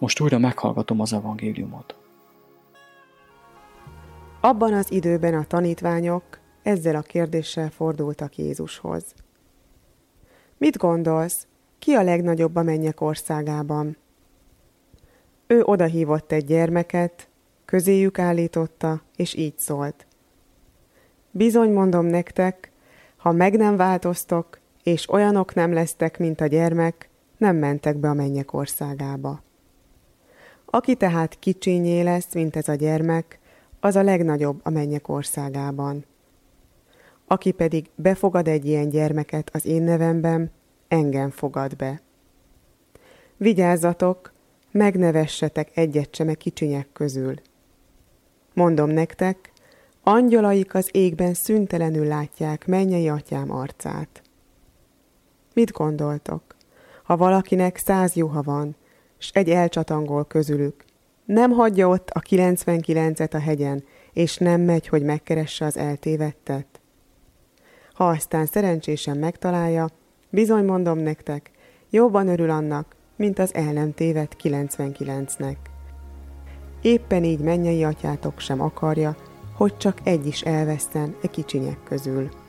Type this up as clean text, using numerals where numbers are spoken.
Most újra meghallgatom az evangéliumot. Abban az időben a tanítványok ezzel a kérdéssel fordultak Jézushoz. Mit gondolsz, ki a legnagyobb a mennyek országában? Ő odahívott egy gyermeket, közéjük állította, és így szólt. Bizony mondom nektek, ha meg nem változtok, és olyanok nem lesztek, mint a gyermek, nem mentek be a mennyek országába. Aki tehát kicsinyé lesz, mint ez a gyermek, az a legnagyobb a mennyek országában. Aki pedig befogad egy ilyen gyermeket az én nevemben, engem fogad be. Vigyázzatok, megnevessetek egyet sem a kicsinyek közül. Mondom nektek, angyalaik az égben szüntelenül látják mennyei atyám arcát. Mit gondoltok? Ha valakinek 100 juha van, s egy elcsatangol közülük, nem hagyja ott a 99-et a hegyen, és nem megy, hogy megkeresse az eltévedtet? Ha aztán szerencsésen megtalálja, bizony mondom nektek, jobban örül annak, mint az el nem tévedt 99-nek. Éppen így mennyei atyátok sem akarja, hogy csak egy is elveszten e kicsinyek közül.